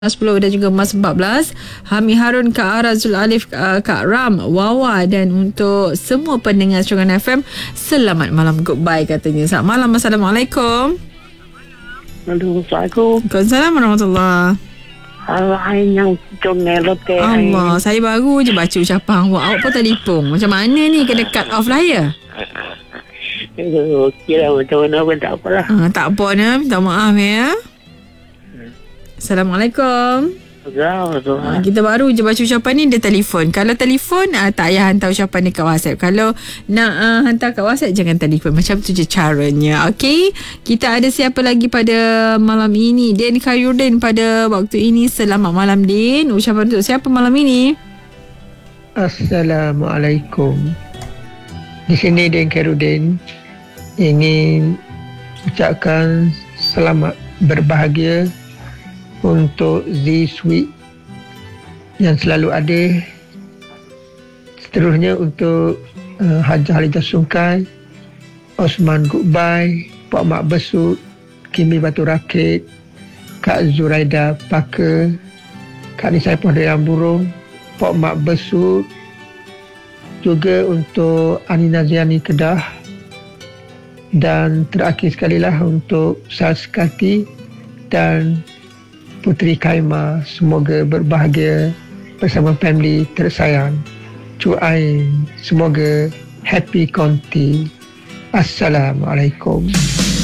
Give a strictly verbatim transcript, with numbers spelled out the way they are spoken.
sepuluh dan juga Mas empat belas, Hami Harun, Kak Ara, Zul Alif, uh, Kak Ram, Wawa, dan untuk semua pendengar Cerongan F M, selamat malam, goodbye katanya. Selamat malam, Assalamualaikum. Assalamualaikum. Waalaikumsalam warahmatullahi. Hai yang congelot ke. Allah, saya baru je baca ucapan awak. Awak pun telefon. Macam mana ni, kena cut off lah ya? Kira macam mana pun tak apalah. Uh, tak apa ni, minta maaf ya. Assalamualaikum. Assalamualaikum. Ha, kita baru je baca ucapan ni, dia telefon. Kalau telefon, uh, tak payah hantar ucapan ni kat WhatsApp. Kalau nak uh, hantar kat WhatsApp, jangan telefon. Macam tu je caranya. Okey. Kita ada siapa lagi pada malam ini? Din Khairuddin pada waktu ini. Selamat malam, Din. Ucapan untuk siapa malam ini? Assalamualaikum. Di sini Din Khairuddin ingin ucapkan selamat berbahagia untuk Z-Suite yang selalu ada. Seterusnya untuk uh, Haji Halijah Sungkai, Osman Goodbye, Pak Mak Besut, Kimi Batu Rakit, Kak Zuraida Paka, Kak Nisai Pohon Burung, Pak Mak Besut, juga untuk Ani Naziani Kedah, dan terakhir sekali lah untuk Saskati dan Puteri Kaima, semoga berbahagia bersama family tersayang. Cuain, semoga happy konti. Assalamualaikum.